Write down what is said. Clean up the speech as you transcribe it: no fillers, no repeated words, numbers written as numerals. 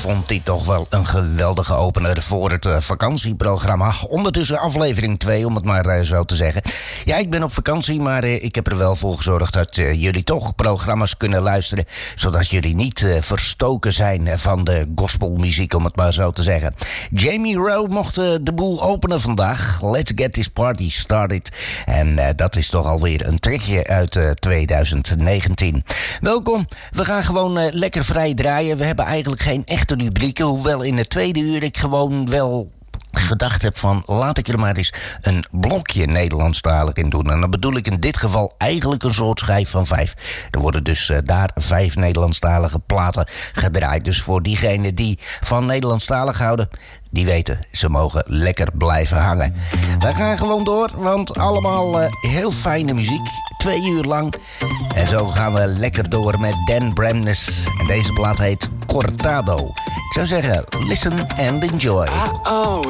vond dit toch wel een geweldige opener voor het vakantieprogramma. Ondertussen aflevering 2, om het maar zo te zeggen. Ja, ik ben op vakantie, maar ik heb er wel voor gezorgd dat jullie toch programma's kunnen luisteren, zodat jullie niet verstoken zijn van de gospelmuziek, om het maar zo te zeggen. Jamie Rowe mocht de boel openen vandaag. Let's get this party started. En dat is toch alweer een trekje uit 2019. Welkom, we gaan gewoon lekker vrij draaien. We hebben eigenlijk geen echte rubrieken, hoewel in het tweede uur ik gewoon wel gedacht heb van, laat ik er maar eens een blokje Nederlandstalig in doen. En dan bedoel ik in dit geval eigenlijk een soort schijf van 5. Er worden dus daar 5 Nederlandstalige platen gedraaid. Dus voor diegenen die van Nederlandstalig houden, die weten, ze mogen lekker blijven hangen. We gaan gewoon door, want allemaal heel fijne muziek. 2 uur lang. En zo gaan we lekker door met Dan Bremnes. En deze plaat heet Cortado. Ik zou zeggen, listen and enjoy. Oh,